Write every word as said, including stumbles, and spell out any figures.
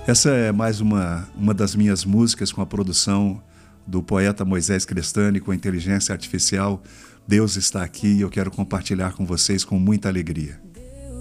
Essa é mais uma, uma das minhas músicas com a produção do poeta Moisés Crestani, com a inteligência artificial. Deus está aqui e eu quero compartilhar com vocês com muita alegria.